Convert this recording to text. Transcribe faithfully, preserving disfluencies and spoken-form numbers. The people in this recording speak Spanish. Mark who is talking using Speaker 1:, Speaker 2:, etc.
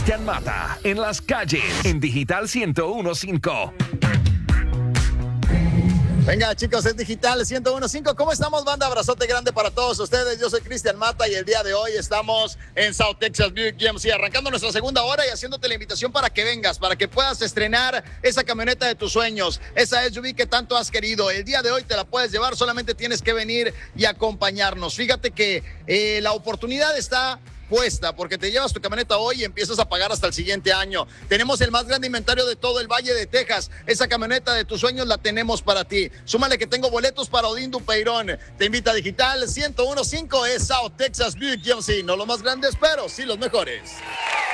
Speaker 1: Cristian Mata, en las calles, en Digital ciento uno punto cinco.
Speaker 2: Venga, chicos, es Digital ciento uno punto cinco. ¿Cómo estamos, banda? Abrazote grande para todos ustedes. Yo soy Cristian Mata y el día de hoy estamos en South Texas Buick G M C, arrancando nuestra segunda hora y haciéndote la invitación para que vengas, para que puedas estrenar esa camioneta de tus sueños, esa S U V que tanto has querido. El día de hoy te la puedes llevar, solamente tienes que venir y acompañarnos. Fíjate que eh, la oportunidad está puesta, porque te llevas tu camioneta hoy y empiezas a pagar hasta el siguiente año. Tenemos el más grande inventario de todo el Valle de Texas. Esa camioneta de tus sueños la tenemos para ti. Súmale que tengo boletos para Odín Dupeirón. Te invita a Digital ciento uno punto cinco, es South Texas Buick G M C. No los más grandes, pero sí los mejores.